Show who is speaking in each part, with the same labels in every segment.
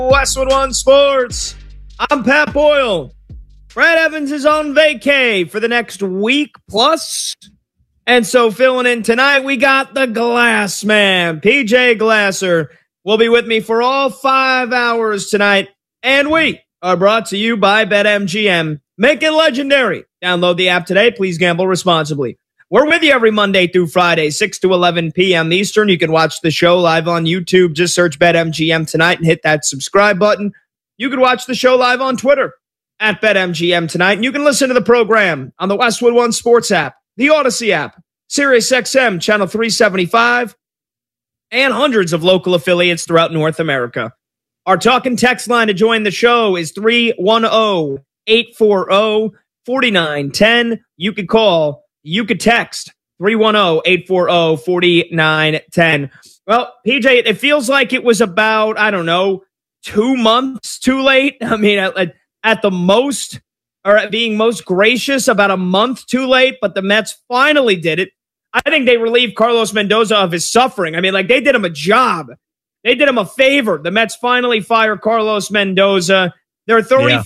Speaker 1: Westwood One Sports. I'm Pat Boyle. Brad Evans is on vacay for the next week plus. And so filling in tonight, we got the Glass Man. PJ Glasser will be with me for all 5 hours tonight. And we are brought to you by BetMGM. Make it legendary. Download the app today. Please gamble responsibly. We're with you every Monday through Friday, 6 to 11 p.m. Eastern. You can watch the show live on YouTube. Just search BetMGM tonight and hit that subscribe button. You can watch the show live on Twitter at BetMGM tonight. And you can listen to the program on the Westwood One Sports app, the Odyssey app, SiriusXM, Channel 375, and hundreds of local affiliates throughout North America. Our talk and text line to join the show is 310-840-4910. You could call. You could text 310-840-4910. Well, PJ, it feels like it was about, 2 months too late. I mean, at the most, or at being most gracious, about a month too late, but the Mets finally did it. I think they relieved Carlos Mendoza of his suffering. I mean, they did him a job. They did him a favor. The Mets finally fire Carlos Mendoza. They're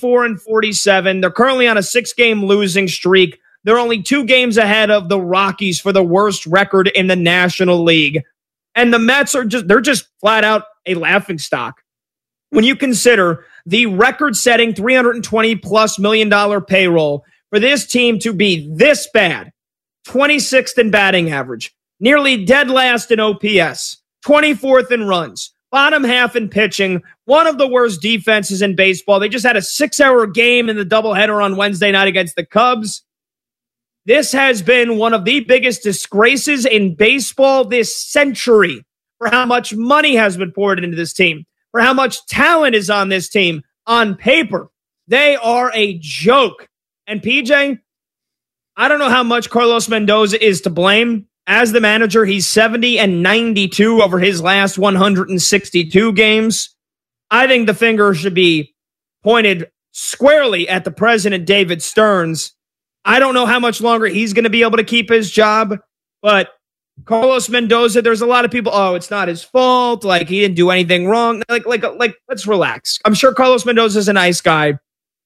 Speaker 1: 34-47. They're currently on a 6-game losing streak. They're only 2 games ahead of the Rockies for the worst record in the National League. And the Mets they're just flat out a laughingstock. When you consider the record-setting $320+ million payroll for this team to be this bad, 26th in batting average, nearly dead last in OPS, 24th in runs, bottom half in pitching, one of the worst defenses in baseball. They just had a 6-hour game in the doubleheader on Wednesday night against the Cubs. This has been one of the biggest disgraces in baseball this century for how much money has been poured into this team, for how much talent is on this team. On paper, they are a joke. And PJ, I don't know how much Carlos Mendoza is to blame. As the manager, he's 70-92 over his last 162 games. I think the finger should be pointed squarely at the president, David Stearns. I don't know how much longer he's going to be able to keep his job, but Carlos Mendoza, there's a lot of people, it's not his fault, he didn't do anything wrong. Let's relax. I'm sure Carlos Mendoza is a nice guy,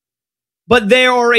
Speaker 1: but they're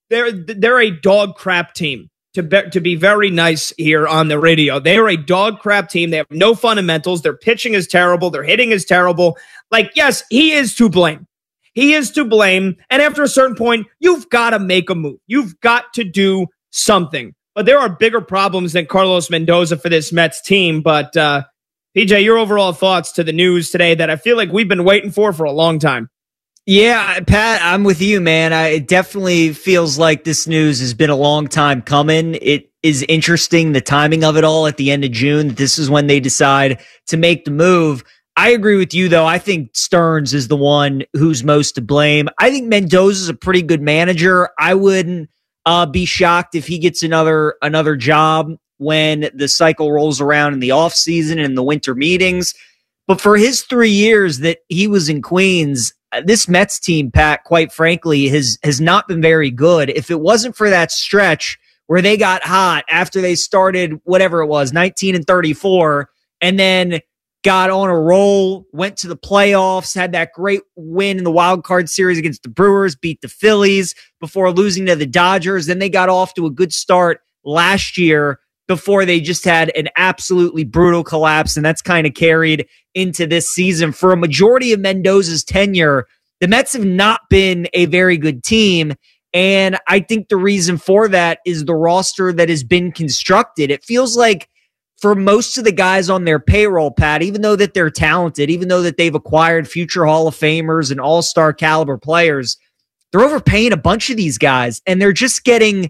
Speaker 1: a dog crap team, to be very nice here on the radio. They are a dog crap team. They have no fundamentals. Their pitching is terrible. Their hitting is terrible. Yes, he is to blame. He is to blame. And after a certain point, you've got to make a move. You've got to do something. But there are bigger problems than Carlos Mendoza for this Mets team. But PJ, your overall thoughts to the news today that I feel like we've been waiting for a long time.
Speaker 2: Yeah, Pat, I'm with you, man. It definitely feels like this news has been a long time coming. It is interesting, the timing of it all at the end of June. This is when they decide to make the move. I agree with you, though. I think Stearns is the one who's most to blame. I think Mendoza's a pretty good manager. I wouldn't be shocked if he gets another job when the cycle rolls around in the offseason and in the winter meetings. But for his 3 years that he was in Queens, this Mets team, Pat, quite frankly, has not been very good. If it wasn't for that stretch where they got hot after they started, whatever it was, 19-34, and then got on a roll, went to the playoffs, had that great win in the wild card series against the Brewers, beat the Phillies before losing to the Dodgers. Then they got off to a good start last year before they just had an absolutely brutal collapse, and that's kind of carried into this season. For a majority of Mendoza's tenure, the Mets have not been a very good team, and I think the reason for that is the roster that has been constructed. It feels like for most of the guys on their payroll, Pat, even though that they're talented, even though that they've acquired future Hall of Famers and all-star caliber players, they're overpaying a bunch of these guys, and they're just getting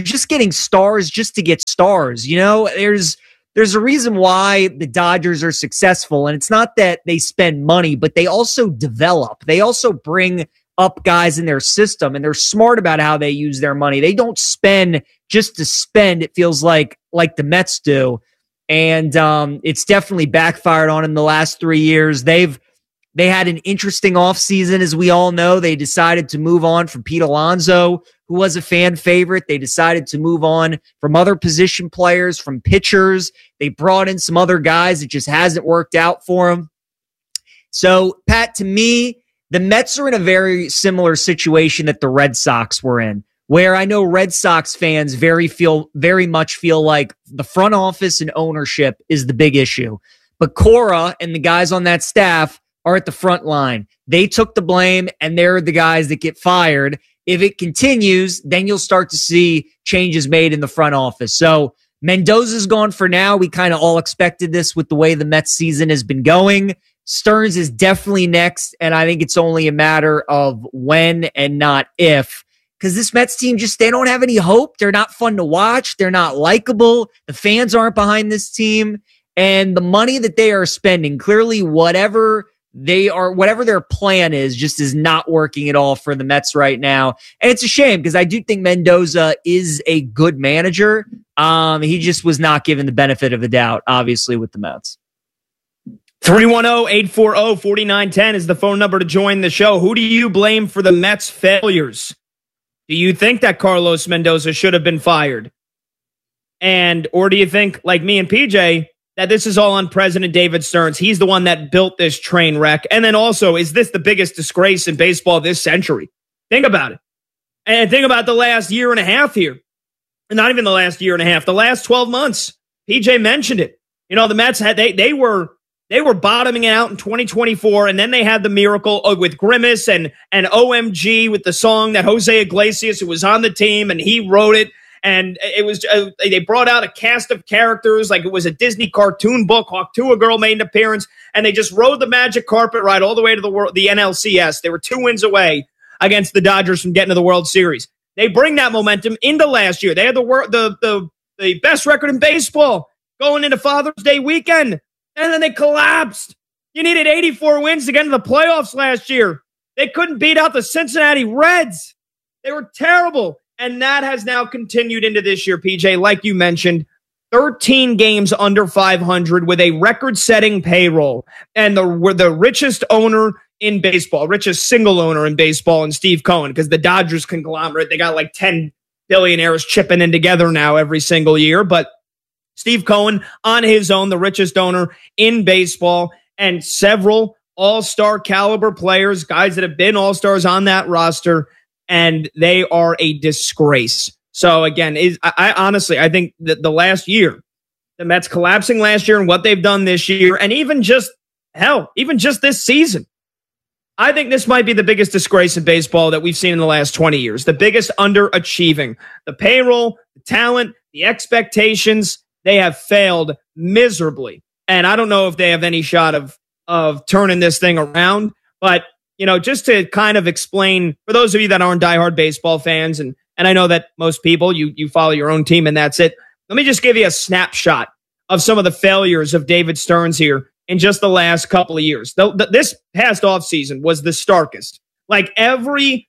Speaker 2: stars just to get stars. You know, there's a reason why the Dodgers are successful, and it's not that they spend money, but they also develop. They also bring up guys in their system, and they're smart about how they use their money. They don't spend just to spend, it feels like the Mets do. And it's definitely backfired on in the last 3 years. They had an interesting offseason, as we all know. They decided to move on from Pete Alonso, who was a fan favorite. They decided to move on from other position players, from pitchers. They brought in some other guys. It just hasn't worked out for them. So, Pat, to me, the Mets are in a very similar situation that the Red Sox were in, where I know Red Sox fans very much feel like the front office and ownership is the big issue. But Cora and the guys on that staff are at the front line. They took the blame, and they're the guys that get fired. If it continues, then you'll start to see changes made in the front office. So Mendoza's gone for now. We kind of all expected this with the way the Mets season has been going. Stearns is definitely next, and I think it's only a matter of when and not if. Because this Mets team they don't have any hope. They're not fun to watch. They're not likable. The fans aren't behind this team. And the money that they are spending, clearly whatever their plan is, just is not working at all for the Mets right now. And it's a shame because I do think Mendoza is a good manager. He just was not given the benefit of the doubt, obviously, with the Mets.
Speaker 1: 310-840-4910 is the phone number to join the show. Who do you blame for the Mets' failures? Do you think that Carlos Mendoza should have been fired? Or do you think, like me and PJ, that this is all on President David Stearns? He's the one that built this train wreck. And then also, is this the biggest disgrace in baseball this century? Think about it. And think about the last year and a half here. And not even the last year and a half, the last 12 months. PJ mentioned it. You know, the Mets they were bottoming out in 2024, and then they had the miracle with Grimace and OMG with the song that Jose Iglesias, who was on the team, and he wrote it. And it was they brought out a cast of characters like it was a Disney cartoon book. Hawktua Girl made an appearance, and they just rode the magic carpet ride all the way to the NLCS. They were 2 wins away against the Dodgers from getting to the World Series. They bring that momentum into last year. They had the best record in baseball going into Father's Day weekend, and then they collapsed. You needed 84 wins to get into the playoffs last year. They couldn't beat out the Cincinnati Reds. They were terrible. And that has now continued into this year, PJ. Like you mentioned, 13 games under 500 with a record-setting payroll. And the richest owner in baseball, richest single owner in baseball, in Steve Cohen, because the Dodgers conglomerate, they got like 10 billionaires chipping in together now every single year. But Steve Cohen, on his own, the richest owner in baseball, and several all-star caliber players, guys that have been all-stars on that roster, and they are a disgrace. So again, I honestly think that the last year, the Mets collapsing last year and what they've done this year, and even just this season, I think this might be the biggest disgrace in baseball that we've seen in the last 20 years. The biggest underachieving. The payroll, the talent, the expectations, they have failed miserably. And I don't know if they have any shot of turning this thing around, but you know, just to kind of explain, for those of you that aren't diehard baseball fans, and I know that most people, you follow your own team and that's it. Let me just give you a snapshot of some of the failures of David Stearns here in just the last couple of years. This past offseason was the starkest. Like every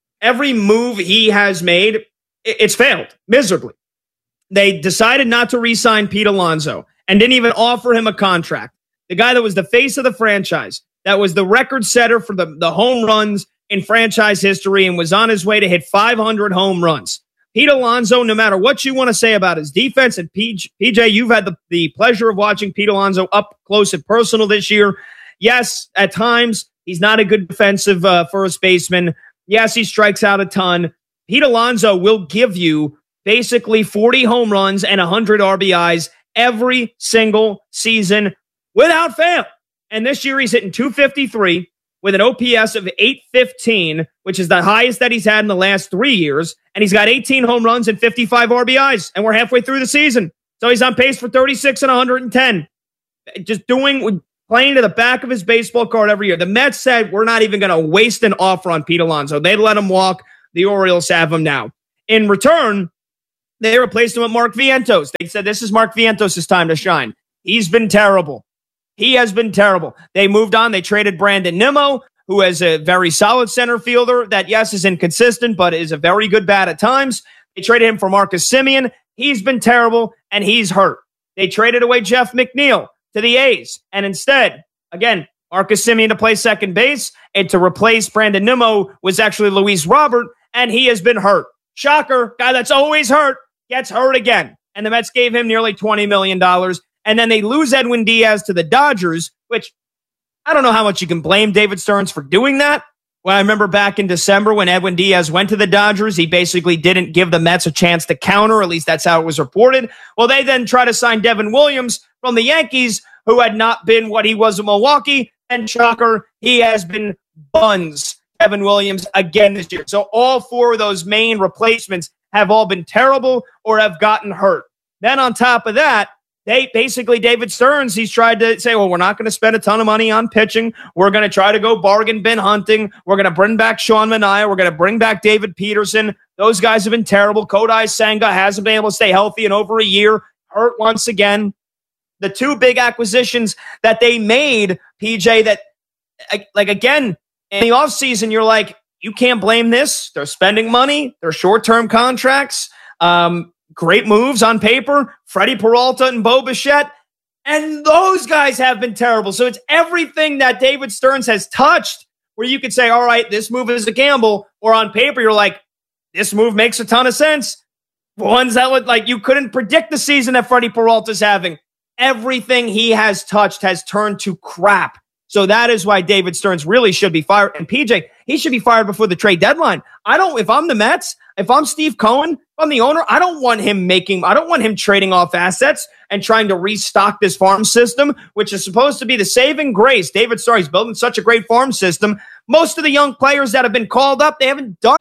Speaker 1: move he has made, it's failed miserably. They decided not to re-sign Pete Alonso and didn't even offer him a contract. The guy that was the face of the franchise, that was the record setter for the home runs in franchise history and was on his way to hit 500 home runs. Pete Alonso, no matter what you want to say about his defense, and PJ, you've had the pleasure of watching Pete Alonso up close and personal this year. Yes, at times, he's not a good defensive first baseman. Yes, he strikes out a ton. Pete Alonso will give you basically 40 home runs and 100 RBIs every single season without fail. And this year he's hitting 253 with an OPS of 815, which is the highest that he's had in the last 3 years. And he's got 18 home runs and 55 RBIs. And we're halfway through the season. So he's on pace for 36 and 110. Just playing to the back of his baseball card every year. The Mets said, we're not even going to waste an offer on Pete Alonso. They'd let him walk. The Orioles have him now. In return, they replaced him with Mark Vientos. They said, this is Mark Vientos' time to shine. He's been terrible. He has been terrible. They moved on. They traded Brandon Nimmo, who is a very solid center fielder that, yes, is inconsistent, but is a very good bat at times. They traded him for Marcus Semien. He's been terrible, and he's hurt. They traded away Jeff McNeil to the A's. And instead, again, Marcus Semien to play second base, and to replace Brandon Nimmo was actually Luis Robert, and he has been hurt. Shocker, guy that's always hurt, gets hurt again. And the Mets gave him nearly $20 million. And then they lose Edwin Diaz to the Dodgers, which I don't know how much you can blame David Stearns for doing that. Well, I remember back in December when Edwin Diaz went to the Dodgers, he basically didn't give the Mets a chance to counter. At least that's how it was reported. Well, they then try to sign Devin Williams from the Yankees, who had not been what he was in Milwaukee. And shocker, he has been buns, Devin Williams, again this year. So all four of those main replacements have all been terrible or have gotten hurt. Then on top of that, David Stearns, he's tried to say, well, we're not going to spend a ton of money on pitching. We're going to try to go bargain bin hunting. We're going to bring back Sean Manaea. We're going to bring back David Peterson. Those guys have been terrible. Kodai Senga hasn't been able to stay healthy in over a year, hurt once again. The two big acquisitions that they made, PJ, that, like, again, in the offseason, you're like, you can't blame this. They're spending money. They're short-term contracts. Great moves on paper, Freddie Peralta and Bo Bichette, and those guys have been terrible. So it's everything that David Stearns has touched where you could say, all right, this move is a gamble, or on paper, you're like, this move makes a ton of sense. Ones that would, like, you couldn't predict the season that Freddie Peralta's having. Everything he has touched has turned to crap. So that is why David Stearns really should be fired. And PJ, he should be fired before the trade deadline. If I'm the Mets, if I'm Steve Cohen, if I'm the owner, I don't want him trading off assets and trying to restock this farm system, which is supposed to be the saving grace. David Stearns building such a great farm system. Most of the young players that have been called up, they haven't done.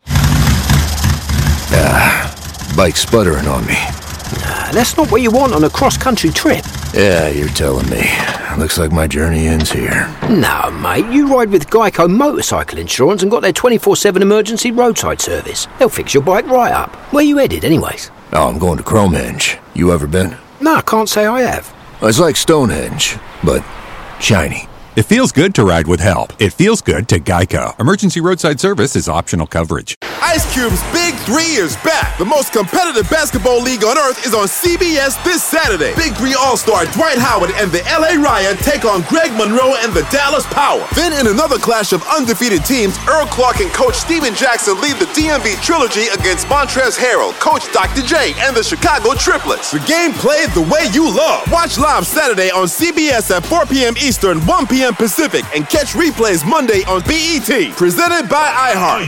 Speaker 3: Bike sputtering on me.
Speaker 4: That's not what you want on a cross-country trip.
Speaker 3: Yeah, you're telling me. Looks like my journey ends here.
Speaker 4: No, mate, you ride with Geico Motorcycle Insurance and got their 24/7 emergency roadside service. They'll fix your bike right up. Where you headed, anyways?
Speaker 3: Oh, I'm going to Cromehenge. You ever been?
Speaker 4: No, I can't say I have.
Speaker 3: It's like Stonehenge, but shiny.
Speaker 5: It feels good to ride with help. It feels good to Geico. Emergency roadside service is optional coverage.
Speaker 6: Ice Cube's Big 3 is back. The most competitive basketball league on earth is on CBS this Saturday. Big 3 All-Star Dwight Howard and the LA Riot take on Greg Monroe and the Dallas Power. Then in another clash of undefeated teams, Earl Clark and Coach Steven Jackson lead the DMV Trilogy against Montrezl Harrell, Coach Dr. J, and the Chicago Triplets. The game played the way you love. Watch live Saturday on CBS at 4 p.m. Eastern, 1 p.m. Pacific, and catch replays Monday on BET. Presented by iHeart.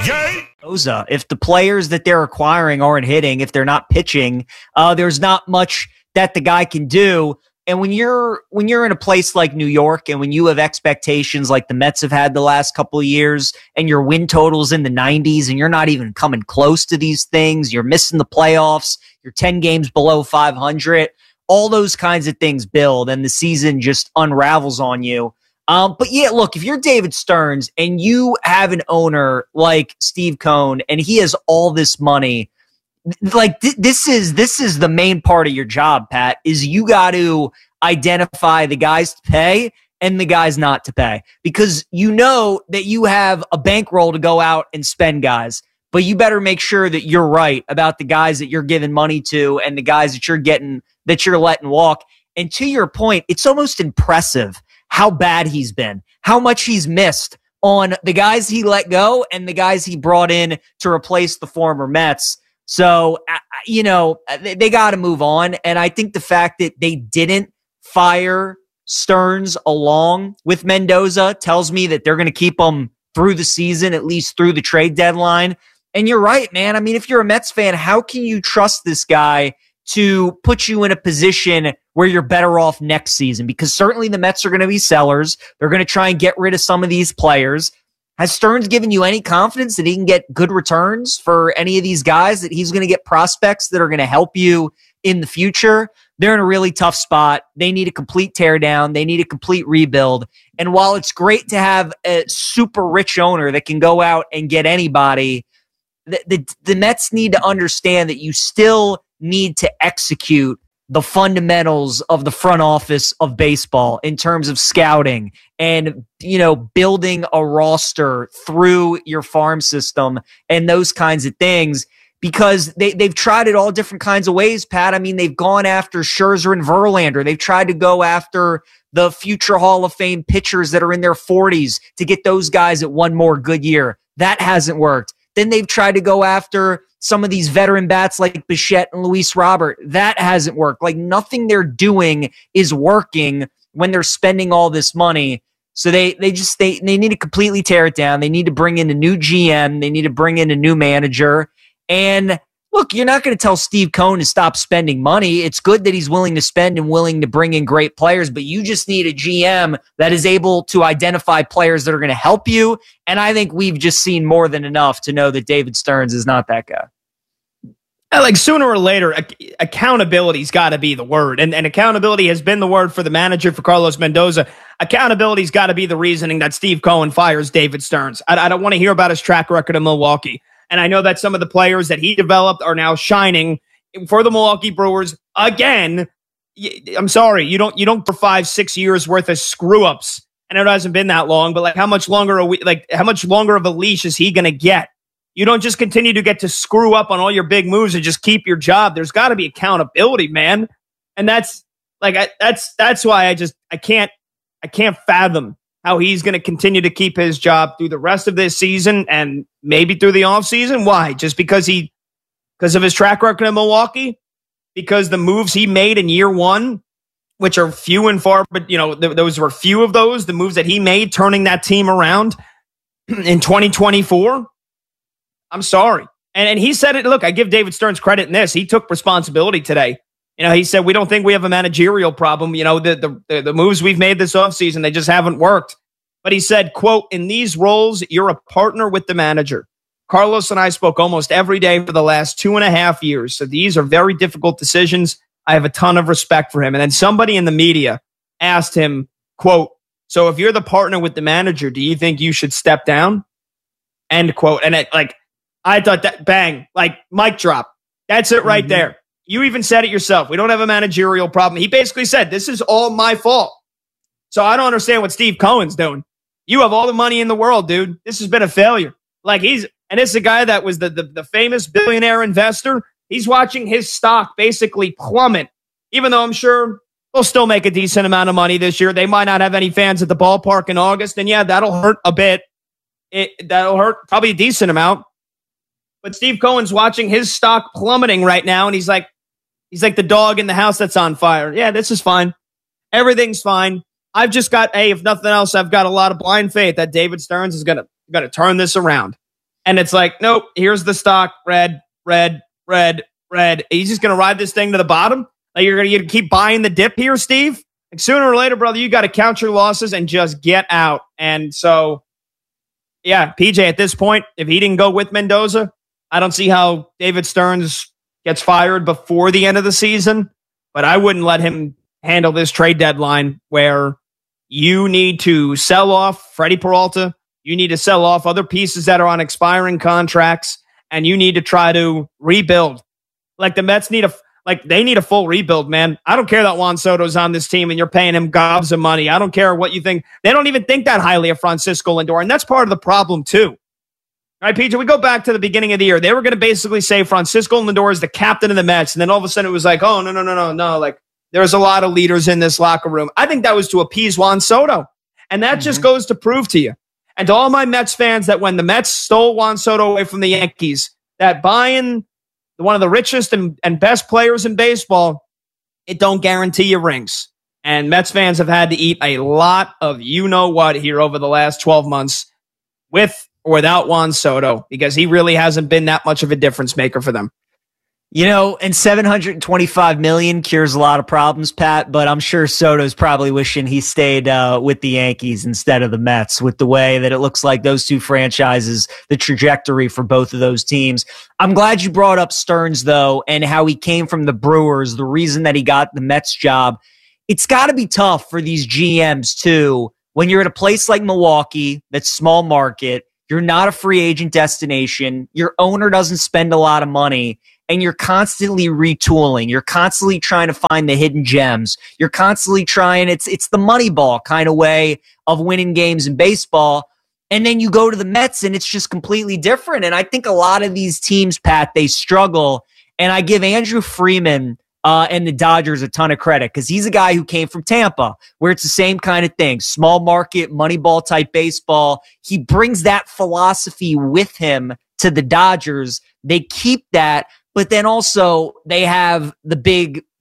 Speaker 2: If the players that they're acquiring aren't hitting, if they're not pitching, there's not much that the guy can do. And when you're in a place like New York, and when you have expectations like the Mets have had the last couple of years, and your win totals in the 90s, and you're not even coming close to these things, you're missing the playoffs, you're 10 games below 500, all those kinds of things build, and the season just unravels on you. But yeah, look, if you're David Stearns and you have an owner like Steve Cohen and he has all this money, like this is the main part of your job, Pat, is you got to identify the guys to pay and the guys not to pay, because you know that you have a bankroll to go out and spend guys, but you better make sure that you're right about the guys that you're giving money to and the guys that you're letting walk. And to your point, it's almost impressive how bad he's been, how much he's missed on the guys he let go and the guys he brought in to replace the former Mets. So, they got to move on. And I think the fact that they didn't fire Stearns along with Mendoza tells me that they're going to keep him through the season, at least through the trade deadline. And you're right, man. I mean, if you're a Mets fan, how can you trust this guy to put you in a position where you're better off next season? Because certainly the Mets are going to be sellers. They're going to try and get rid of some of these players. Has Stearns given you any confidence that he can get good returns for any of these guys, that he's going to get prospects that are going to help you in the future? They're in a really tough spot. They need a complete teardown. They need a complete rebuild. And while it's great to have a super rich owner that can go out and get anybody, the Mets need to understand that you still need to execute the fundamentals of the front office of baseball in terms of scouting and, building a roster through your farm system and those kinds of things, because they've tried it all different kinds of ways, Pat. I mean, they've gone after Scherzer and Verlander. They've tried to go after the future Hall of Fame pitchers that are in their 40s to get those guys at one more good year. That hasn't worked. Then they've tried to go after some of these veteran bats like Bichette and Luis Robert. That hasn't worked. Like, nothing they're doing is working when they're spending all this money. So they need to completely tear it down. They need to bring in a new GM. They need to bring in a new manager. And look, you're not going to tell Steve Cohen to stop spending money. It's good that he's willing to spend and willing to bring in great players, but you just need a GM that is able to identify players that are going to help you. And I think we've just seen more than enough to know that David Stearns is not that guy.
Speaker 1: Like sooner or later, accountability's got to be the word. And accountability has been the word for the manager, for Carlos Mendoza. Accountability's got to be the reasoning that Steve Cohen fires David Stearns. I don't want to hear about his track record in Milwaukee. And I know that some of the players that he developed are now shining for the Milwaukee Brewers again. I'm sorry, you don't for 5-6 years worth of screw ups. And it hasn't been that long, but like how much longer of a leash is he going to get? You don't just continue to get to screw up on all your big moves and just keep your job. There's got to be accountability, man. And that's why I can't fathom how he's going to continue to keep his job through the rest of this season and maybe through the offseason. Why? Just because of his track record in Milwaukee? Because the moves he made in year one, which are few and far, but those were few of those, the moves that he made turning that team around in 2024. I'm sorry. And he said it. Look, I give David Stearns credit in this. He took responsibility today. He said, we don't think we have a managerial problem. The moves we've made this offseason, they just haven't worked. But he said, quote, in these roles, you're a partner with the manager. Carlos and I spoke almost every day for the last 2.5 years. So these are very difficult decisions. I have a ton of respect for him. And then somebody in the media asked him, quote, so if you're the partner with the manager, do you think you should step down? End quote. And I thought that, bang, like mic drop. That's it right there. You even said it yourself. We don't have a managerial problem. He basically said, this is all my fault. So I don't understand what Steve Cohen's doing. You have all the money in the world, dude. This has been a failure. And it's a guy that was the famous billionaire investor. He's watching his stock basically plummet, even though I'm sure they'll still make a decent amount of money this year. They might not have any fans at the ballpark in August. And yeah, that'll hurt a bit. That'll hurt probably a decent amount. But Steve Cohen's watching his stock plummeting right now, and he's like the dog in the house that's on fire. Yeah, this is fine. Everything's fine. I've just got, if nothing else, I've got a lot of blind faith that David Stearns is gonna turn this around. And it's like, nope, here's the stock, red, red, red, red. He's just gonna ride this thing to the bottom. Like you're gonna keep buying the dip here, Steve. Like sooner or later, brother, you got to count your losses and just get out. And so, yeah, PJ, at this point, if he didn't go with Mendoza, I don't see how David Stearns gets fired before the end of the season, but I wouldn't let him handle this trade deadline where you need to sell off Freddie Peralta. You need to sell off other pieces that are on expiring contracts, and you need to try to rebuild. Like the Mets need they need a full rebuild, man. I don't care that Juan Soto's on this team and you're paying him gobs of money. I don't care what you think. They don't even think that highly of Francisco Lindor, and that's part of the problem too. All right, PJ, we go back to the beginning of the year. They were going to basically say Francisco Lindor is the captain of the Mets. And then all of a sudden it was like, oh, no. Like there's a lot of leaders in this locker room. I think that was to appease Juan Soto. And that just goes to prove to you. And to all my Mets fans that when the Mets stole Juan Soto away from the Yankees, that buying one of the richest and best players in baseball, it don't guarantee you rings. And Mets fans have had to eat a lot of you-know-what here over the last 12 months with or without Juan Soto, because he really hasn't been that much of a difference maker for them.
Speaker 2: And $725 million cures a lot of problems, Pat, but I'm sure Soto's probably wishing he stayed with the Yankees instead of the Mets, with the way that it looks like those two franchises, the trajectory for both of those teams. I'm glad you brought up Stearns, though, and how he came from the Brewers, the reason that he got the Mets job. It's got to be tough for these GMs, too, when you're at a place like Milwaukee, that's small market, you're not a free agent destination, your owner doesn't spend a lot of money, and you're constantly retooling. You're constantly trying to find the hidden gems. You're constantly trying, it's the Moneyball kind of way of winning games in baseball. And then you go to the Mets and it's just completely different. And I think a lot of these teams, Pat, they struggle. And I give Andrew Freeman and the Dodgers a ton of credit because he's a guy who came from Tampa, where it's the same kind of thing. Small market, Moneyball type baseball. He brings that philosophy with him to the Dodgers. They keep that. But then also they have the big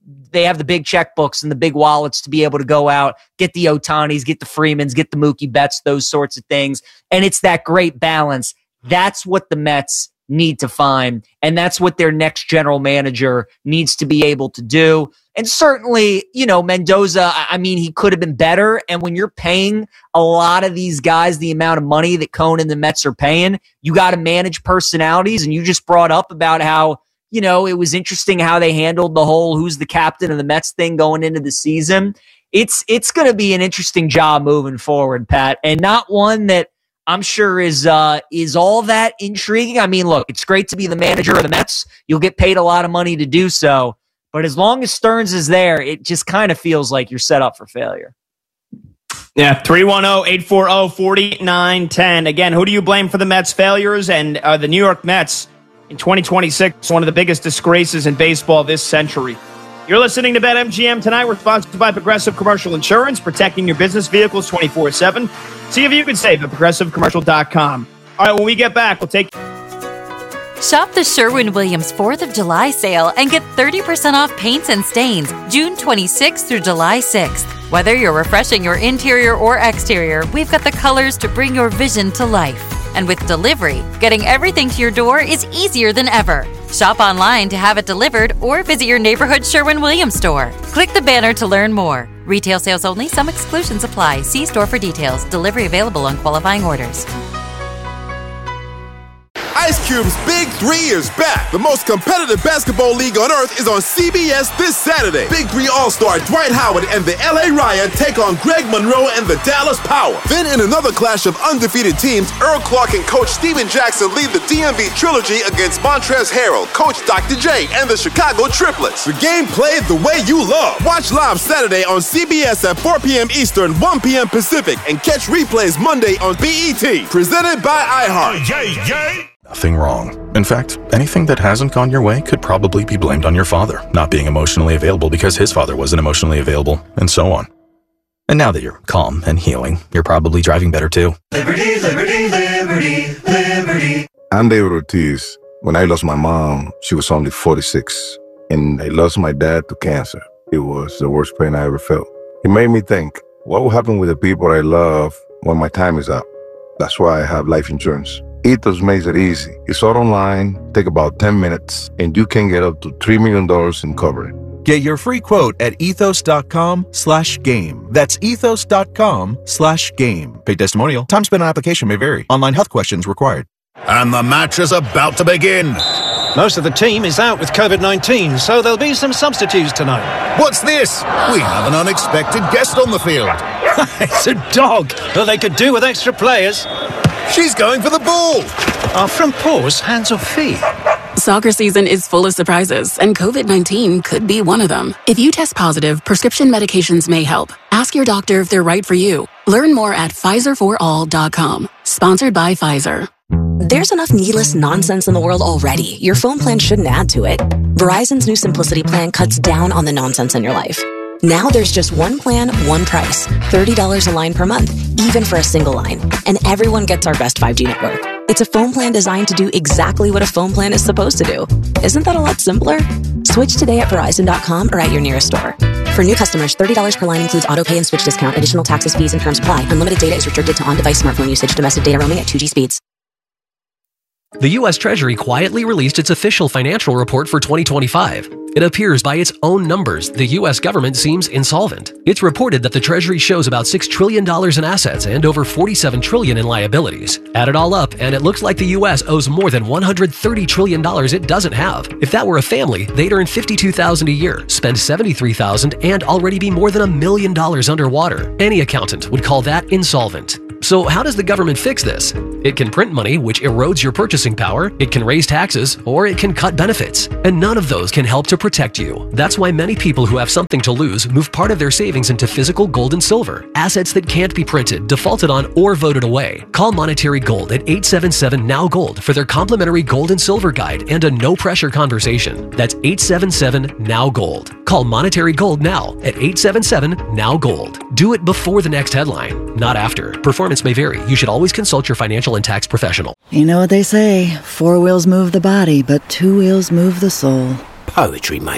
Speaker 2: they have the big checkbooks and the big wallets to be able to go out, get the Ohtanis, get the Freemans, get the Mookie Betts, those sorts of things. And it's that great balance. That's what the Mets need to find. And that's what their next general manager needs to be able to do. And certainly, Mendoza, I mean, he could have been better. And when you're paying a lot of these guys the amount of money that Cone and the Mets are paying, you got to manage personalities. And you just brought up about how, it was interesting how they handled the whole who's the captain of the Mets thing going into the season. It's going to be an interesting job moving forward, Pat, and not one that I'm sure is all that intriguing. I mean, look, it's great to be the manager of the Mets. You'll get paid a lot of money to do so. But as long as Stearns is there, it just kind of feels like you're set up for failure.
Speaker 1: Yeah, 310-840-4910. Again, who do you blame for the Mets' failures? And the New York Mets in 2026, one of the biggest disgraces in baseball this century. You're listening to BetMGM tonight. We're sponsored by Progressive Commercial Insurance, protecting your business vehicles 24/7. See if you can save at ProgressiveCommercial.com. All right, when we get back, we'll take...
Speaker 7: Shop the Sherwin-Williams 4th of July sale and get 30% off paints and stains June 26th through July 6th. Whether you're refreshing your interior or exterior, we've got the colors to bring your vision to life. And with delivery, getting everything to your door is easier than ever. Shop online to have it delivered or visit your neighborhood Sherwin-Williams store. Click the banner to learn more. Retail sales only. Some exclusions apply. See store for details. Delivery available on qualifying orders.
Speaker 6: Ice Cube's Big 3 is back. The most competitive basketball league on earth is on CBS this Saturday. Big 3 All-Star Dwight Howard and the LA Ryan take on Greg Monroe and the Dallas Power. Then in another clash of undefeated teams, Earl Clark and Coach Steven Jackson lead the DMV Trilogy against Montrezl Harrell, Coach Dr. J, and the Chicago Triplets. The game played the way you love. Watch live Saturday on CBS at 4 p.m. Eastern, 1 p.m. Pacific, and catch replays Monday on BET. Presented by iHeart.
Speaker 8: Nothing wrong. In fact, anything that hasn't gone your way could probably be blamed on your father not being emotionally available because his father wasn't emotionally available, and so on. And now that you're calm and healing, you're probably driving better too.
Speaker 9: Liberty, liberty, liberty, liberty.
Speaker 10: I'm David Ortiz. When I lost my mom, she was only 46, and I lost my dad to cancer. It was the worst pain I ever felt. It made me think, what will happen with the people I love when my time is up? That's why I have life insurance. Ethos makes it easy. It's all online, take about 10 minutes, and you can get up to $3 million in coverage.
Speaker 11: Get your free quote at ethos.com/game. That's ethos.com/game. Paid testimonial. Time spent on application may vary. Online health questions required.
Speaker 12: And the match is about to begin.
Speaker 13: Most of the team is out with COVID-19, so there'll be some substitutes tonight.
Speaker 12: What's this? We have an unexpected guest on the field.
Speaker 13: It's a dog. Well, they could do with extra players.
Speaker 12: She's going for the ball.
Speaker 13: Are front paws hands or feet?
Speaker 14: Soccer season is full of surprises, and COVID-19 could be one of them. If you test positive, prescription medications may help. Ask your doctor if they're right for you. Learn more at PfizerForAll.com. Sponsored by Pfizer.
Speaker 15: There's enough needless nonsense in the world already. Your phone plan shouldn't add to it. Verizon's new Simplicity plan cuts down on the nonsense in your life. Now there's just one plan, one price. $30 a line per month, even for a single line. And everyone gets our best 5G network. It's a phone plan designed to do exactly what a phone plan is supposed to do. Isn't that a lot simpler? Switch today at Verizon.com or at your nearest store. For new customers, $30 per line includes auto pay and switch discount. Additional taxes, fees, and terms apply. Unlimited data is restricted to on-device smartphone usage. Domestic data roaming at 2G speeds.
Speaker 16: The U.S. Treasury quietly released its official financial report for 2025. It appears by its own numbers, the U.S. government seems insolvent. It's reported that the Treasury shows about $6 trillion in assets and over $47 trillion in liabilities. Add it all up, and it looks like the U.S. owes more than $130 trillion it doesn't have. If that were a family, they'd earn $52,000 a year, spend $73,000, and already be more than $1 million underwater. Any accountant would call that insolvent. So how does the government fix this? It can print money, which erodes your purchasing power, it can raise taxes, or it can cut benefits. And none of those can help to protect you. That's why many people who have something to lose move part of their savings into physical gold and silver, assets that can't be printed, defaulted on, or voted away. Call Monetary Gold at 877-NOW-GOLD for their complimentary gold and silver guide and a no-pressure conversation. That's 877-NOW-GOLD. Call Monetary Gold now at 877-NOW-GOLD. Do it before the next headline, not after. Performance may vary. You should always consult your financial and tax professional.
Speaker 17: You know what they say, 4 wheels move the body, but 2 wheels move the soul.
Speaker 4: Poetry, mate.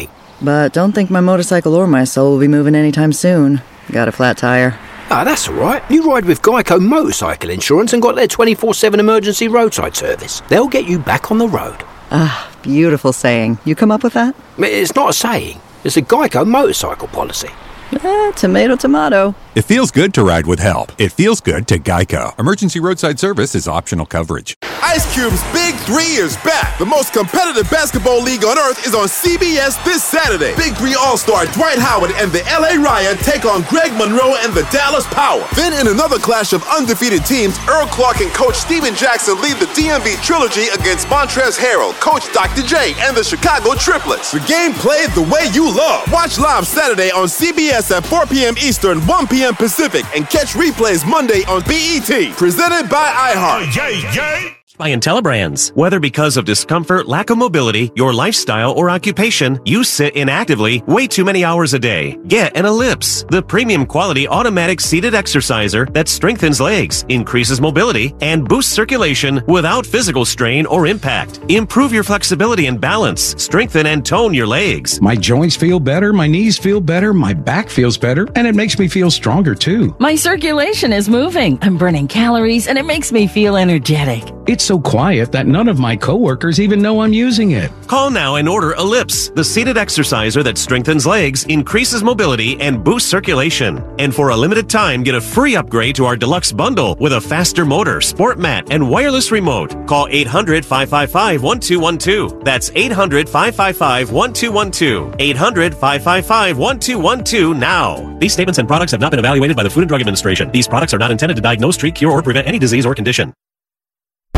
Speaker 17: but don't think my motorcycle or my soul will be moving anytime soon. Got a flat tire.
Speaker 4: Ah, that's all right. You ride with Geico Motorcycle Insurance and got their 24/7 emergency roadside service. They'll get you back on the road.
Speaker 17: Ah, beautiful saying. You come up with that?
Speaker 4: It's not a saying. It's a Geico motorcycle policy.
Speaker 17: Tomato, tomato.
Speaker 5: It feels good to ride with help. It feels good to Geico. Emergency roadside service is optional coverage.
Speaker 6: Ice Cube's Big 3 is back. The most competitive basketball league on earth is on CBS this Saturday. Big 3 All-Star Dwight Howard and the LA Riot take on Greg Monroe and the Dallas Power. Then in another clash of undefeated teams, Earl Clark and Coach Steven Jackson lead the DMV Trilogy against Montrezl Harrell, Coach Dr. J, and the Chicago Triplets. The game played the way you love. Watch live Saturday on CBS at 4 p.m. Eastern, 1 p.m. Pacific, and catch replays Monday on BET. Presented by iHeart.
Speaker 18: By IntelliBrands. Whether because of discomfort, lack of mobility, your lifestyle, or occupation, you sit inactively way too many hours a day. Get an Ellipse, the premium quality automatic seated exerciser that strengthens legs, increases mobility, and boosts circulation without physical strain or impact. Improve your flexibility and balance, strengthen and tone your legs.
Speaker 19: My joints feel better, my knees feel better, my back feels better, and it makes me feel stronger too.
Speaker 20: My circulation is moving. I'm burning calories, and it makes me feel energetic.
Speaker 19: It's so quiet that none of my coworkers even know I'm using it.
Speaker 18: Call now and order Ellipse, the seated exerciser that strengthens legs, increases mobility, and boosts circulation. And for a limited time, get a free upgrade to our deluxe bundle with a faster motor, sport mat, and wireless remote. Call 800-555-1212. That's 800-555-1212. 800-555-1212 now. These statements and products have not been evaluated by the Food and Drug Administration. These products are not intended to diagnose, treat, cure, or prevent any disease or condition.